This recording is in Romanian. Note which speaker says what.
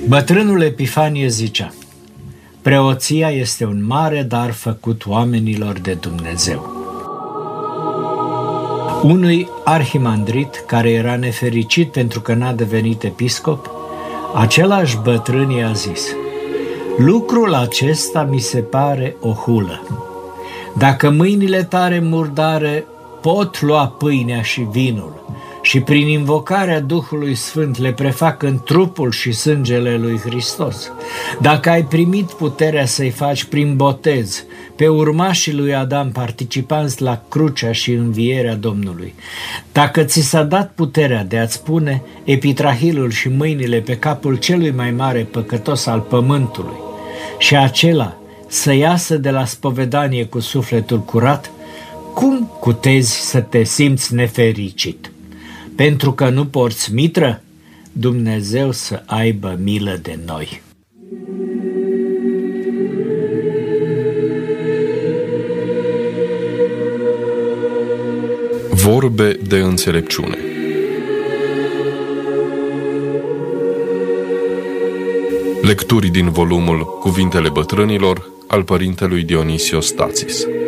Speaker 1: Bătrânul Epifanie zicea: preoția este un mare dar făcut oamenilor de Dumnezeu. Unui arhimandrit care era nefericit pentru că n-a devenit episcop, același bătrân i-a zis: lucrul acesta mi se pare o hulă. Dacă mâinile tale murdare pot lua pâinea și vinul și prin invocarea Duhului Sfânt le prefac în trupul și sângele lui Hristos, dacă ai primit puterea să-i faci prin botez pe urmașii lui Adam participanți la crucea și învierea Domnului, dacă ți s-a dat puterea de a-ți pune epitrahilul și mâinile pe capul celui mai mare păcătos al pământului și acela să iasă de la spovedanie cu sufletul curat, cum cutezi să te simți nefericit? Pentru că nu porți mitră? Dumnezeu să aibă milă de noi.
Speaker 2: Vorbe de înțelepciune. Lecturi din volumul Cuvintele bătrânilor al părintelui Dionisio Stațis.